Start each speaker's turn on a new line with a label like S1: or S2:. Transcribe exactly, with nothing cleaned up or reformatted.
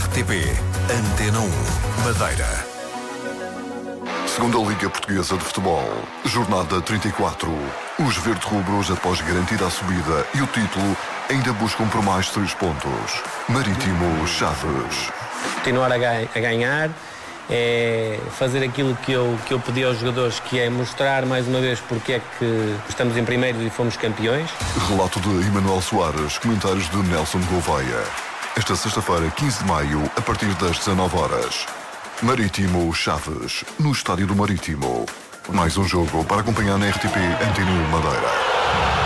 S1: R T P Antena um, Madeira.
S2: Segunda Liga Portuguesa de Futebol, jornada trinta e quatro. Os verde-rubros, após garantida a subida e o título, ainda buscam por mais três pontos. Marítimo Chaves.
S3: Continuar a, ga- a ganhar, é fazer aquilo que eu, que eu pedi aos jogadores, que é mostrar mais uma vez porque é que estamos em primeiro e fomos campeões.
S2: Relato de Emanuel Soares, comentários de Nelson Gouveia. Esta sexta-feira, quinze de maio, a partir das dezanove horas. Marítimo Chaves, no Estádio do Marítimo. Mais um jogo para acompanhar na R T P Antena um Madeira.